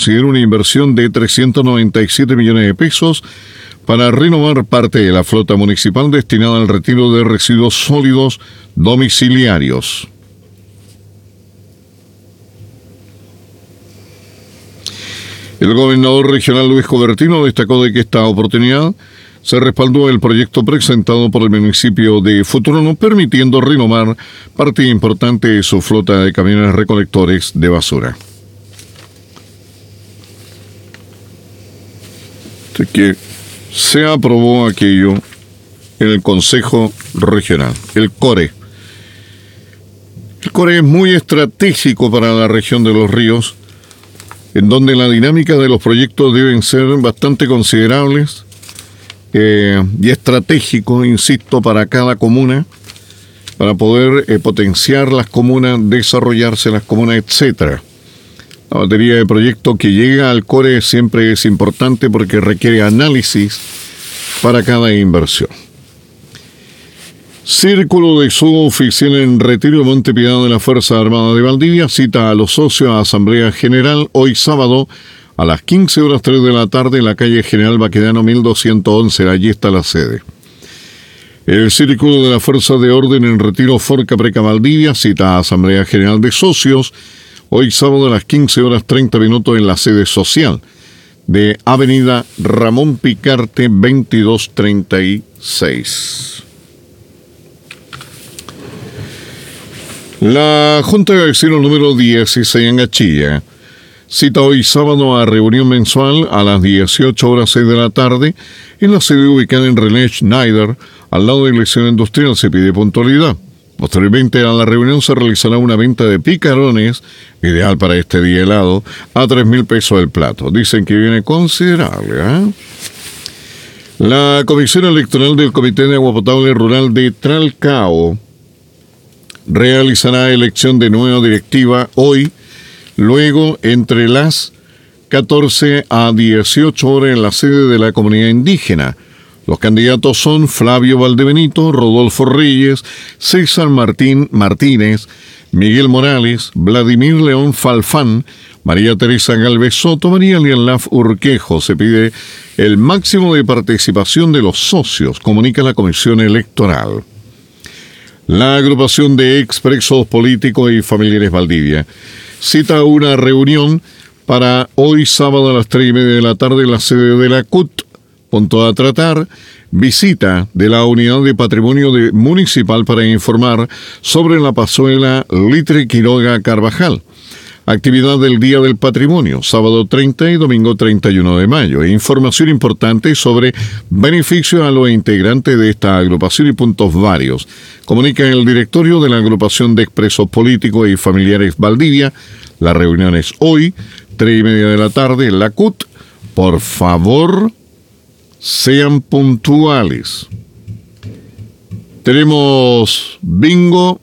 considera una inversión de 397 millones de pesos para renovar parte de la flota municipal destinada al retiro de residuos sólidos domiciliarios. El gobernador regional Luis Cobertino destacó de que esta oportunidad se respaldó el proyecto presentado por el municipio de Futurono, permitiendo renovar parte importante de su flota de camiones recolectores de basura. Así que se aprobó aquello en el Consejo Regional, el CORE. El CORE es muy estratégico para la región de Los Ríos, en donde la dinámica de los proyectos deben ser bastante considerables y estratégico, insisto, para cada comuna, para poder potenciar las comunas, desarrollarse las comunas, etcétera. La batería de proyectos que llega al CORE siempre es importante porque requiere análisis para cada inversión. Círculo de suboficial en retiro de Montepiedad de la Fuerza Armada de Valdivia cita a los socios a Asamblea General hoy sábado a las 15:03 de la tarde en la calle General Baquedano 1211. Allí está la sede. El Círculo de la Fuerza de Orden en retiro Forca Preca Valdivia cita a Asamblea General de Socios hoy sábado a las 15:30 en la sede social de Avenida Ramón Picarte 2236. La Junta de Vecinos número 16 en Achilla cita hoy sábado a reunión mensual a las 18:06 de la tarde en la sede ubicada en René Schneider, al lado de la Liceo Industrial. Se pide puntualidad. Posteriormente a la reunión se realizará una venta de picarones, ideal para este día helado, a 3.000 pesos el plato. Dicen que viene considerable, ¿eh? La Comisión Electoral del Comité de Agua Potable Rural de Tralcao realizará elección de nueva directiva hoy, luego entre las 14 a 18 horas en la sede de la comunidad indígena. Los candidatos son Flavio Valdebenito, Rodolfo Reyes, César Martínez, Miguel Morales, Vladimir León Falfán, María Teresa Galvez Soto, María Lianlaf Urquejo. Se pide el máximo de participación de los socios, comunica la Comisión Electoral. La agrupación de expresos políticos y familiares Valdivia cita una reunión para hoy sábado a las 3:30 de la tarde en la sede de la CUT. Punto a tratar: visita de la Unidad de Patrimonio Municipal para informar sobre la Pazuela Litre Quiroga Carvajal. Actividad del Día del Patrimonio, sábado 30 y domingo 31 de mayo. Información importante sobre beneficios a los integrantes de esta agrupación y puntos varios. Comunica el directorio de la agrupación de expresos políticos y familiares Valdivia. La reunión es hoy, 3:30 de la tarde, en la CUT. Por favor, sean puntuales. Tenemos bingo.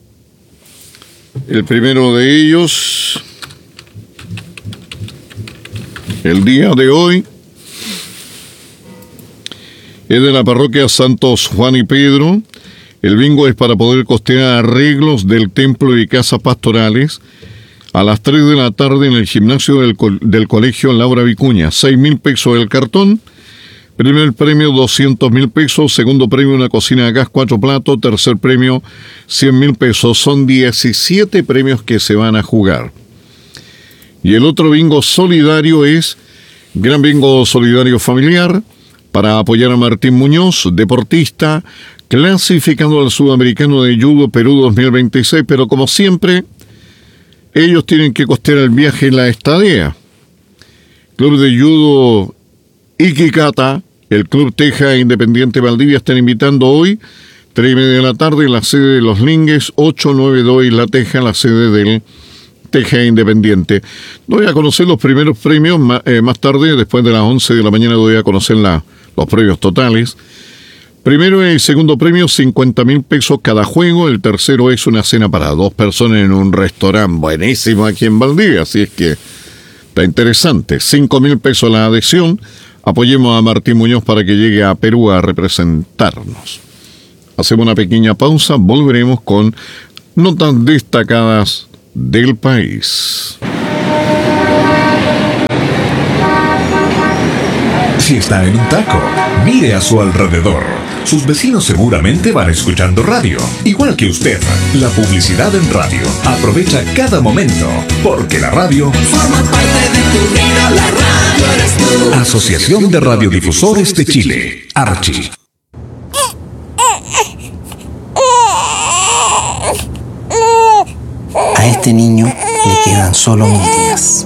El primero de ellos, el día de hoy, es de la parroquia Santos Juan y Pedro. El bingo es para poder costear arreglos del templo y casas pastorales a las 3 de la tarde en el gimnasio del colegio Laura Vicuña. 6.000 pesos el cartón. Primer premio, 200.000 pesos. Segundo premio, una cocina de gas, 4 platos. Tercer premio, 100.000 pesos. Son 17 premios que se van a jugar. Y el otro bingo solidario es Gran Bingo Solidario Familiar para apoyar a Martín Muñoz, deportista, clasificado al Sudamericano de Judo Perú 2026. Pero como siempre, ellos tienen que costear el viaje y la estadía. Club de Judo Iquicata, el Club Teja Independiente Valdivia están invitando hoy, 3:30 de la tarde, en la sede de Los Lingues, 892 La Teja, la sede del Teja Independiente. Doy a conocer los primeros premios más tarde, después de las 11 de la mañana doy a conocer los premios totales. Primero y segundo premio, 50.000 pesos cada juego. El tercero es una cena para 2 personas en un restaurante buenísimo aquí en Valdivia, así es que está interesante. 5.000 pesos la adhesión. Apoyemos a Martín Muñoz para que llegue a Perú a representarnos. Hacemos una pequeña pausa, volveremos con notas destacadas del país. si está en un taco, mire a su alrededor. Sus vecinos seguramente van escuchando radio, igual que usted. La publicidad en radio. Aprovecha cada momento, porque la radio forma parte de tu vida. La radio eres tú. Asociación de Radiodifusores de Chile, Archi. A este niño le quedan solo 1000 días.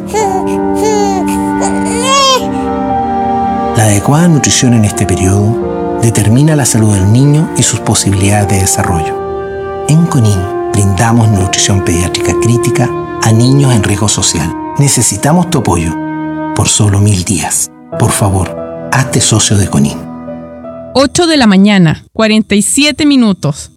La adecuada nutrición en este periodo determina la salud del niño y sus posibilidades de desarrollo. En CONIN brindamos nutrición pediátrica crítica a niños en riesgo social. Necesitamos tu apoyo por solo 1000 días. Por favor, hazte socio de CONIN. 8 de la mañana, 47 minutos.